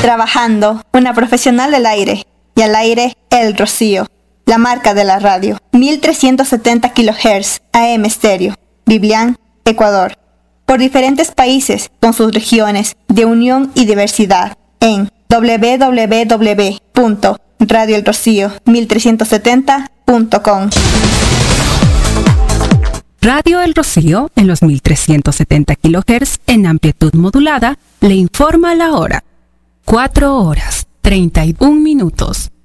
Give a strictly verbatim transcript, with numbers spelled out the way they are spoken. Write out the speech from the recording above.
Trabajando, una profesional del aire. Y al aire, El Rocío, la marca de la radio. mil trescientos setenta kilohertz, A M estéreo. Biblián, Ecuador. Por diferentes países, con sus regiones de unión y diversidad. En doble u doble u doble u punto radio el rocío mil trescientos setenta punto com. Radio El Rocío, en los mil trescientos setenta kilohertz en amplitud modulada, le informa la hora. cuatro horas, treinta y un minutos.